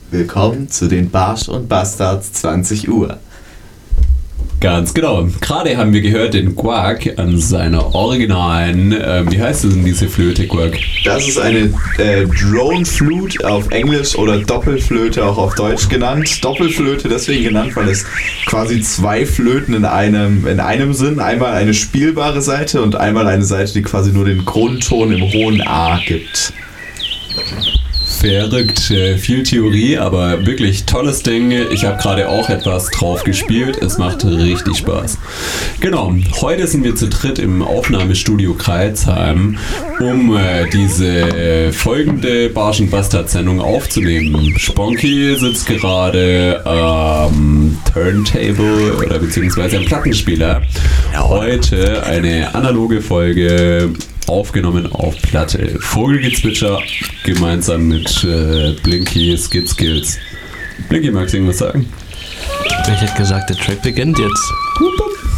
Willkommen zu den Barsch und Bastards 20 Uhr. Ganz genau. Gerade haben wir gehört den Quack an seiner originalen, wie heißt denn diese Flöte, Quack? Das ist eine Drone Flute auf Englisch oder Doppelflöte auch auf Deutsch genannt. Doppelflöte deswegen genannt, weil es quasi zwei Flöten in einem sind. Einmal eine spielbare Seite und einmal eine Seite, die quasi nur den Grundton im hohen A gibt. Verrückt, viel Theorie, aber wirklich tolles Ding. Ich habe gerade auch etwas drauf gespielt. Es macht richtig Spaß. Genau, heute sind wir zu dritt im Aufnahmestudio Kreilsheim, um diese folgende Barsch und Bastard-Sendung aufzunehmen. Sponky sitzt gerade am Turntable oder beziehungsweise am Plattenspieler. Heute eine analoge Folge aufgenommen auf Platte. Vogelgezwitscher gemeinsam mit Blinky Skills. Blinky, magst du irgendwas sagen? Ich hätte gesagt, der Track beginnt jetzt.